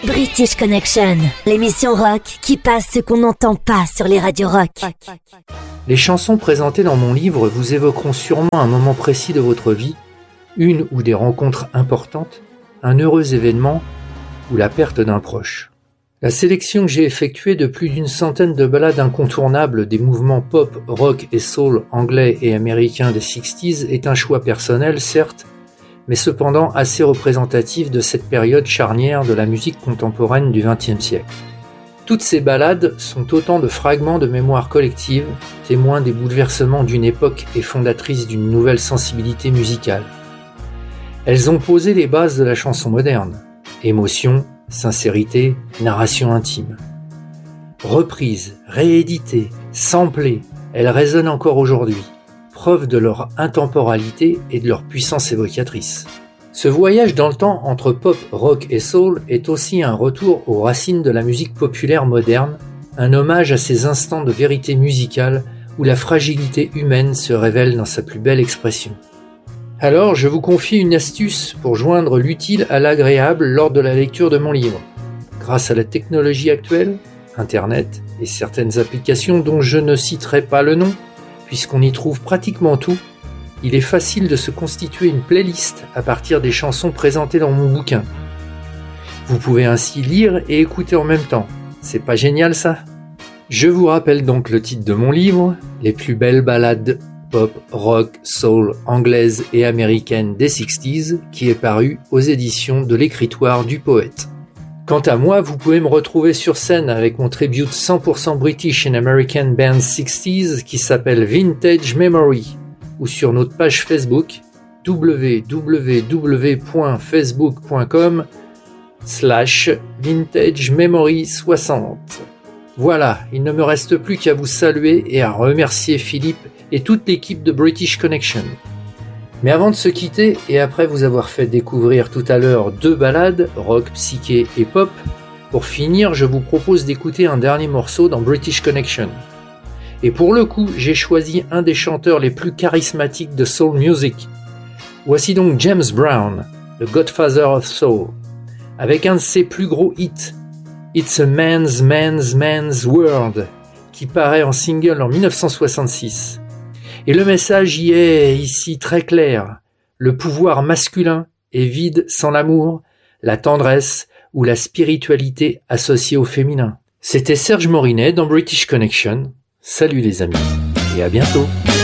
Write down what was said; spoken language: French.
British Connection, l'émission rock qui passe ce qu'on n'entend pas sur les radios rock. Les chansons présentées dans mon livre vous évoqueront sûrement un moment précis de votre vie, une ou des rencontres importantes, un heureux événement ou la perte d'un proche. La sélection que j'ai effectuée de plus d'une centaine de ballades incontournables des mouvements pop, rock et soul anglais et américains des 60s est un choix personnel, certes, mais cependant assez représentatif de cette période charnière de la musique contemporaine du XXe siècle. Toutes ces ballades sont autant de fragments de mémoire collective, témoins des bouleversements d'une époque et fondatrices d'une nouvelle sensibilité musicale. Elles ont posé les bases de la chanson moderne. Émotion, sincérité, narration intime. Reprises, rééditées, samplées, elles résonnent encore aujourd'hui. Preuve de leur intemporalité et de leur puissance évocatrice. Ce voyage dans le temps entre pop, rock et soul est aussi un retour aux racines de la musique populaire moderne, un hommage à ces instants de vérité musicale où la fragilité humaine se révèle dans sa plus belle expression. Alors, je vous confie une astuce pour joindre l'utile à l'agréable lors de la lecture de mon livre. Grâce à la technologie actuelle, Internet et certaines applications dont je ne citerai pas le nom, puisqu'on y trouve pratiquement tout, il est facile de se constituer une playlist à partir des chansons présentées dans mon bouquin. Vous pouvez ainsi lire et écouter en même temps. C'est pas génial ça ? Je vous rappelle donc le titre de mon livre, Les plus belles ballades pop, rock, soul, anglaises et américaines des 60s, qui est paru aux éditions de l'Écritoire du Poète. Quant à moi, vous pouvez me retrouver sur scène avec mon tribute 100% British and American Band 60s qui s'appelle Vintage Memory ou sur notre page Facebook www.facebook.com/vintagememory60. Voilà, il ne me reste plus qu'à vous saluer et à remercier Philippe et toute l'équipe de British Connection. Mais avant de se quitter, et après vous avoir fait découvrir tout à l'heure 2 ballades, rock, psyché et pop, pour finir, je vous propose d'écouter un dernier morceau dans British Connection. Et pour le coup, j'ai choisi un des chanteurs les plus charismatiques de soul music. Voici donc James Brown, le Godfather of Soul, avec un de ses plus gros hits, It's a Man's World, qui paraît en single en 1966. Et le message y est ici très clair. Le pouvoir masculin est vide sans l'amour, la tendresse ou la spiritualité associée au féminin. C'était Serge Morinet dans British Connection. Salut les amis et à bientôt.